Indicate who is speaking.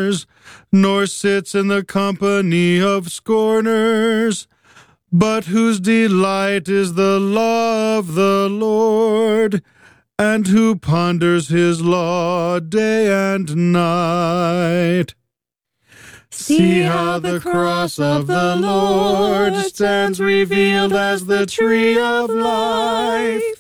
Speaker 1: sinners, nor sits in the company of scorners, but whose delight is the law of the Lord, and who ponders his law day and night. See how the cross of the Lord stands revealed as the tree of life,